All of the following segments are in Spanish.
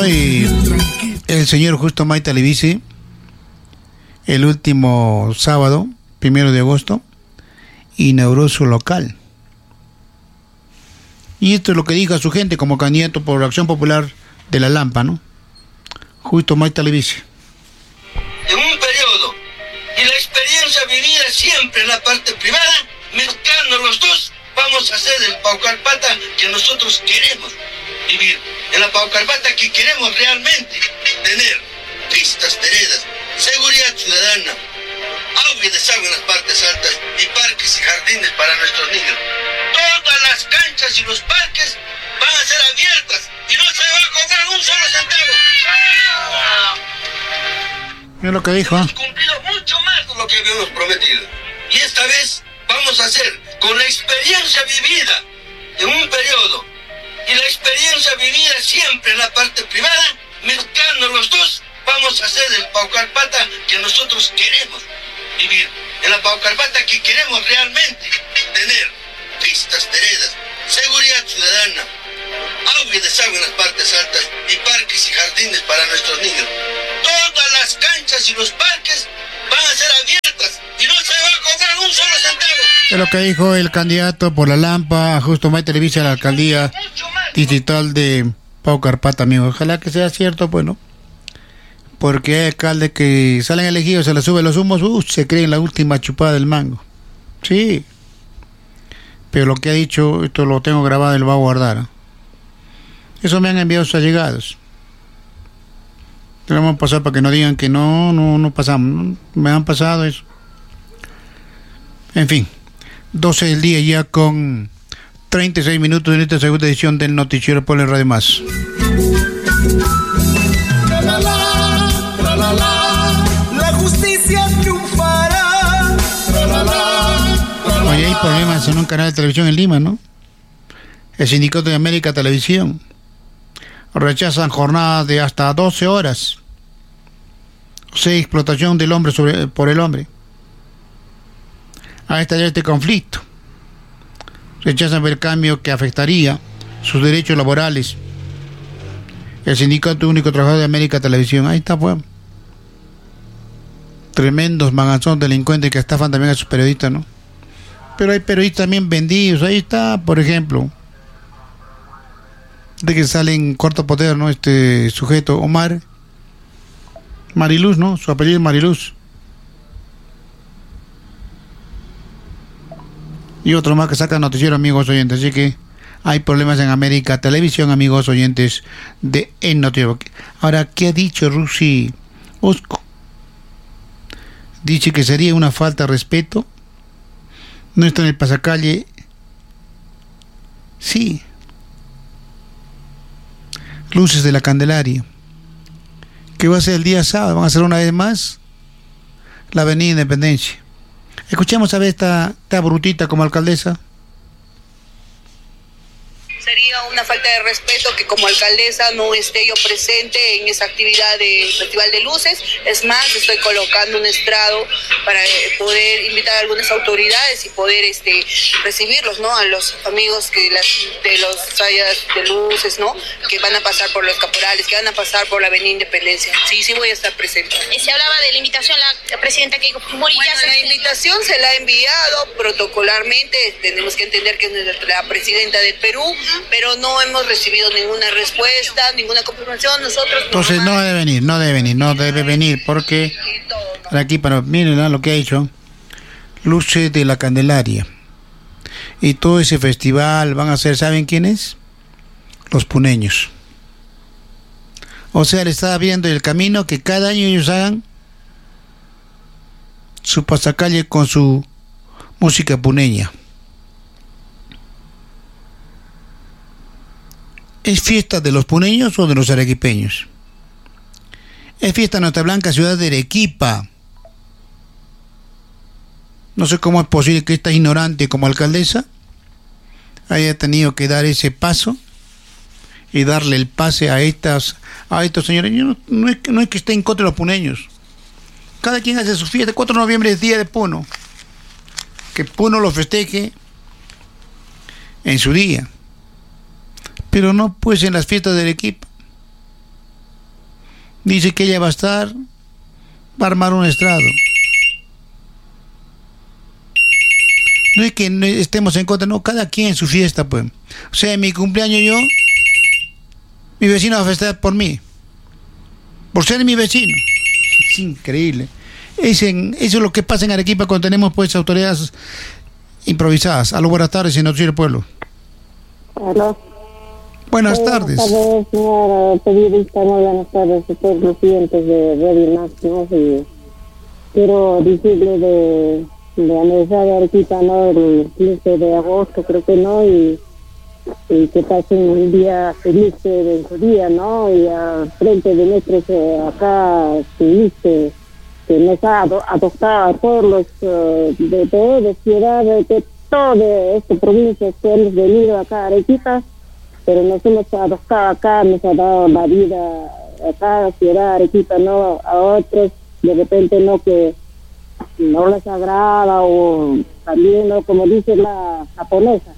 Hoy el señor Justo Maite Levici, el último sábado, 1 de agosto, inauguró su local. Y esto es lo que dijo a su gente como candidato por la Acción Popular de La Lampa, ¿no? Justo Maite Levici. En un periodo y la experiencia vivida siempre en la parte privada, mezclando los dos, vamos a hacer el Paucarpata que nosotros queremos vivir. En la Paucarpata que queremos realmente tener pistas, veredas, seguridad ciudadana, agua y desagüe en las partes altas y parques y jardines para nuestros niños. Todas las canchas y los parques van a ser abiertas y no se va a cobrar un solo centavo. Es lo que dijo. Hemos cumplido mucho más de lo que habíamos prometido. Y esta vez vamos a hacer con la experiencia vivida en un periodo y la experiencia vivida siempre en la parte privada, mezclando los dos, vamos a hacer el Paucarpata que nosotros queremos vivir. En la Paucarpata que queremos realmente tener pistas, veredas, seguridad ciudadana, agua y desagüe en las partes altas y parques y jardines para nuestros niños. Todas las canchas y los parques van a ser abiertas y no se va a cobrar un solo centavo. Es lo que dijo el candidato por La Lampa, Justo Maite Levici, a la alcaldía distrital de Paucarpata, amigo. Ojalá que sea cierto, bueno. Porque hay alcaldes que salen elegidos, se les suben los humos, se creen la última chupada del mango. Sí. Pero lo que ha dicho, esto lo tengo grabado y lo voy a guardar, ¿eh? Eso me han enviado sus allegados. Te lo vamos a pasar para que no digan que no pasamos. Me han pasado eso. En fin, 12 del día ya con 36 minutos en esta segunda edición del Noticiero Puebla Radio Más. La justicia triunfará. Oye, hay problemas en un canal de televisión en Lima, ¿no? El Sindicato de América Televisión rechazan jornadas de hasta 12 horas. O sea, explotación del hombre por el hombre. A estallar este conflicto. Rechazan el cambio que afectaría sus derechos laborales. El Sindicato Único Trabajador de América Televisión. Ahí está, pues. Tremendos maganzón delincuentes que estafan también a sus periodistas, ¿no? Pero hay periodistas también vendidos. Ahí está, por ejemplo, de que sale en Corto Potero, ¿no? Este sujeto, Omar Mariluz, ¿no? Su apellido es Mariluz. Y otro más que saca noticiero, amigos oyentes. Así que hay problemas en América Televisión, amigos oyentes de El Noticiero. Ahora, ¿qué ha dicho Rusi Osco? Dice que sería una falta de respeto. No está en el pasacalle. Sí. Luces de la Candelaria. ¿Qué va a ser el día sábado? ¿Van a hacer una vez más la Avenida Independencia? Escuchemos a ver esta brutita como alcaldesa. Sería una falta de respeto que como alcaldesa no esté yo presente en esa actividad del Festival de Luces. Es más, estoy colocando un estrado para poder invitar a algunas autoridades y poder recibirlos, ¿no? A los amigos de los sayas de luces, ¿no? Que van a pasar por los caporales, que van a pasar por la Avenida Independencia. Sí voy a estar presente. Se hablaba de la invitación, la presidenta Keiko Fujimori. Bueno, la invitación se la ha enviado protocolarmente. Tenemos que entender que es la presidenta del Perú, pero no hemos recibido ninguna respuesta, ninguna confirmación. Nosotros entonces no debe venir porque aquí, pero miren lo que ha hecho. Luces de la Candelaria y todo ese festival van a ser, ¿saben quiénes? Los puneños. O sea, le está abriendo el camino que cada año ellos hagan su pasacalle con su música puneña. ¿Es fiesta de los puneños o de los arequipeños? Es fiesta de nuestra blanca ciudad de Arequipa. No sé cómo es posible que esta ignorante como alcaldesa haya tenido que dar ese paso y darle el pase a estos señores. Yo no es que esté en contra de los puneños. Cada quien hace su fiesta. El 4 de noviembre es día de Puno. Que Puno lo festeje en su día. Pero no pues en las fiestas del equipo. Dice que ella va a armar un estrado. No es que no estemos en contra, no, cada quien en su fiesta, pues. O sea, en mi cumpleaños mi vecino va a festejar por mí. Por ser mi vecino. Es increíble. Eso es lo que pasa en Arequipa cuando tenemos, pues, autoridades improvisadas. Aló, buenas tardes, en Noticiero del Pueblo. Aló. Buenas tardes. Buenas tardes, señora periodista. Muy buenas tardes a todos los clientes de Radio Max, ¿no? Y quiero decirle de aniversario de Arequipa, ¿no? El 15 de agosto, creo que no, y que pasen un día feliz de su día, ¿no? Y al frente de nuestros acá, que nos ha adoptado a todos los de ciudad, de toda esta provincia que hemos venido acá a Arequipa, pero nos hemos adoptado acá, nos ha dado la vida acá, ciudad Arequipa, ¿no? A otros, de repente, ¿no? Que no les agrada, o también, ¿no? Como dice la japonesa.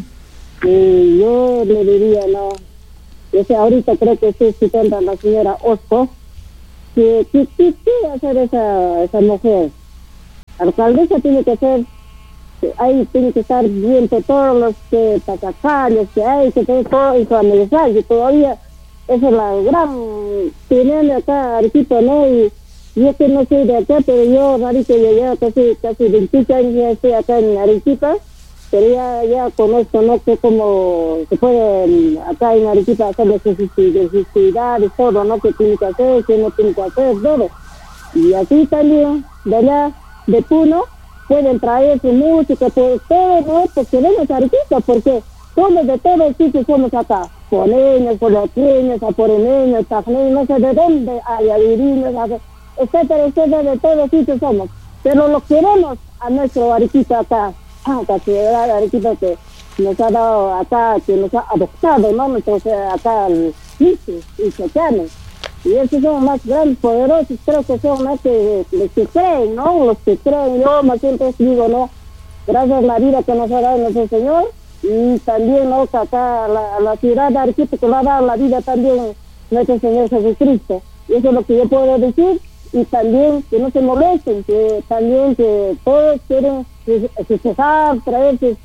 Y yo le diría, ¿no? Yo sé, ahorita creo que estoy citando a la señora Osco, que quiere hacer esa mujer. La alcaldesa tiene que ser, ahí tiene que estar viendo todos los pasacanes que hay, que todo en su aniversario, todavía esa es la gran tiene acá Arequipa, ¿no? Y yo que no soy de acá, pero yo, rarito, ya casi 28 años ya estoy acá en Arequipa, pero ya conozco, ¿no? Que como se puede acá en Arequipa hacer las necesidades, todo, ¿no? Que tiene que hacer, que no tiene que hacer, todo. Y así también, de allá, de Puno, pueden traer su música, pues todo, ¿no? Porque venimos a Arequipa, porque somos de todos los sitios, somos acá. Poneños, poloqueños, aporeños, tajneños, no sé de dónde, ayavirinos, etcétera, de todos los sitios somos. Pero lo queremos a nuestro Arequipa acá, la ciudad de Arequipa que nos ha dado acá, que nos ha adoptado, ¿no? Nuestros acá, y chechanes. Y esos son más grandes, poderosos, creo que son más que los que creen, ¿no? Los que creen, yo más siempre digo, ¿no? Gracias a la vida que nos ha dado nuestro Señor, y también, ¿no? Que acá la ciudad de Arequipa que nos ha dado la vida también nuestro Señor Jesucristo. Y eso es lo que yo puedo decir. Y también que no se molesten, que también que todos quieren festejar, traer sus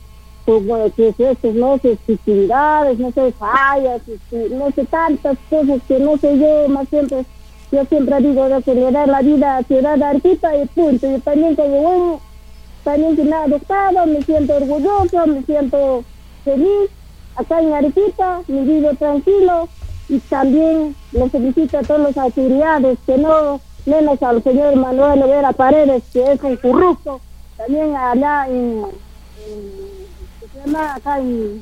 no sé, actividades, no sé, fallas, no sé, tantas cosas que no sé yo siempre digo de que le da la vida a Ciudad de Arequipa y punto. Y también como bueno, también que me ha adoptado, me siento orgulloso, me siento feliz acá en Arequipa, me vivo tranquilo, y también le felicito a todas las autoridades que no, menos al señor Manuel Vera Paredes, que es un corrupto, también allá se llama acá en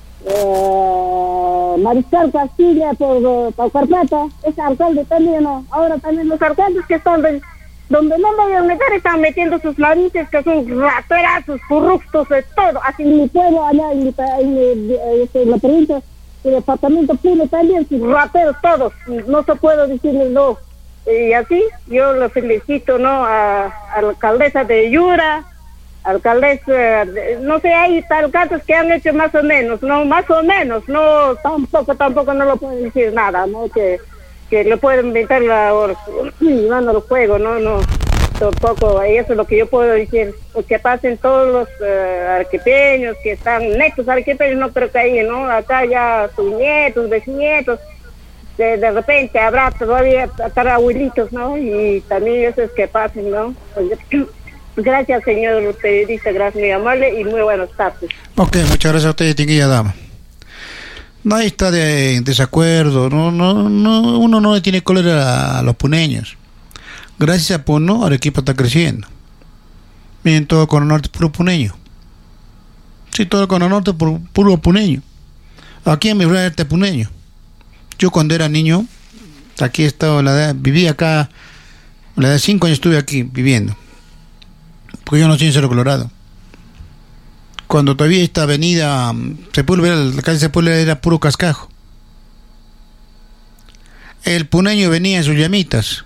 Mariscal Castilla por Carpata, ese alcalde también, ¿no? Ahora también los alcaldes que están donde no me voy a meter están metiendo sus narices, que son raterazos, corruptos, de todo, así en mi pueblo allá en la provincia, el departamento Puno también, sus rateros todos, no se puede decirles no. Y así yo lo felicito, ¿no? A la alcaldesa de Yura, alcaldesa, no sé, hay alcaldes que han hecho más o menos, no, tampoco no lo pueden decir nada, ¿no? Que le pueden inventar el juego, no, tampoco, eso es lo que yo puedo decir, que pasen todos los arequipeños que están netos arequipeños, no creo que hay, ¿no? Acá ya sus nietos, bisnietos, de repente habrá todavía abuelitos, ¿no? Y también eso es que pasen, ¿no? Gracias, señor periodista, gracias, muy amable y muy buenas tardes. Ok, muchas gracias a usted, distinguida dama. Nadie está de desacuerdo, no, uno no le tiene cólera a los puneños. Gracias a Puno, Arequipa está creciendo. Miren, todo el Cono Norte puro puneño. Sí, todo el Cono Norte puro puneño. Aquí en mi ciudad este puneño. Yo cuando era niño, aquí he estado, viví acá, a la edad de 5 años estuve aquí viviendo. Porque yo nací en Cerro Colorado. Cuando todavía esta avenida Sepúlveda, la calle Sepúlveda era puro cascajo. El puneño venía en sus llamitas.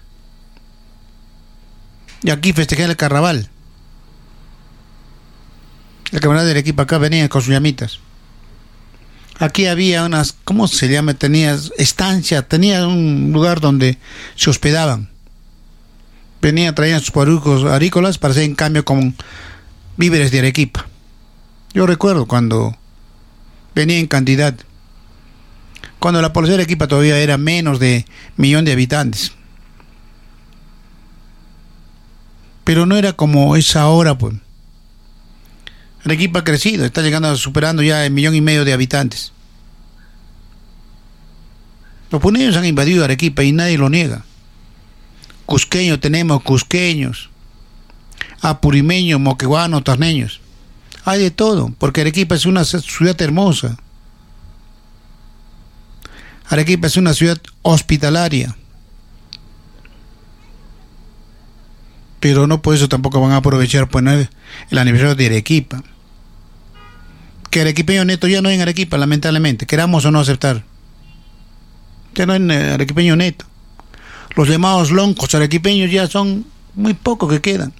Y aquí festejaba el carnaval. La camarada del equipo acá venía con sus llamitas. Aquí había unas, ¿cómo se llama? Tenía un lugar donde se hospedaban. Traían sus productos agrícolas para hacer en cambio con víveres de Arequipa. Yo recuerdo cuando venía en cantidad. Cuando la población de Arequipa todavía era menos de 1.000.000 de habitantes. Pero no era como es ahora, pues. Arequipa ha crecido, está superando ya 1,5 millones de habitantes. Los puneños han invadido Arequipa y nadie lo niega. Cusqueños tenemos, cusqueños, apurimeños, moqueguanos, tasneños. Hay de todo, porque Arequipa es una ciudad hermosa. Arequipa es una ciudad hospitalaria. Pero no por eso tampoco van a aprovechar poner el aniversario de Arequipa. Que arequipeño neto ya no hay en Arequipa, lamentablemente, queramos o no aceptar. Ya no hay arequipeño neto. Los llamados loncos arequipeños ya son muy pocos que quedan.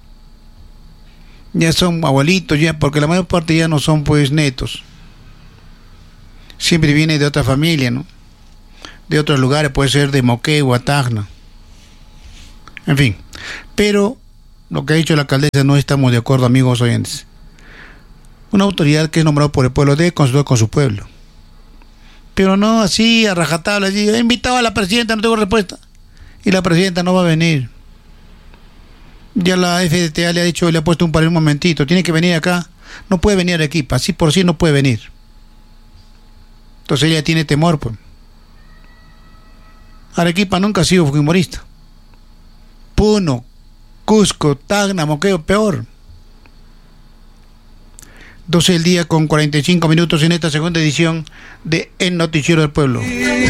Ya son abuelitos, ya, porque la mayor parte ya no son pues netos. Siempre viene de otra familia, ¿no? De otros lugares, puede ser de Moquegua, Tacna. En fin, pero lo que ha dicho la alcaldesa no estamos de acuerdo, amigos oyentes. Una autoridad que es nombrada por el pueblo debe consultar con su pueblo. Pero no así, a rajatabla, así, he invitado a la presidenta, no tengo respuesta. Y la presidenta no va a venir. Ya la FDTA le ha dicho, le ha puesto un momentito, tiene que venir acá. No puede venir a Arequipa, así por sí no puede venir. Entonces ella tiene temor, pues. Arequipa nunca ha sido fujimorista. Puno, Cusco, Tacna, Moquegua, peor. 12 del día con 45 minutos en esta segunda edición de El Noticiero del Pueblo.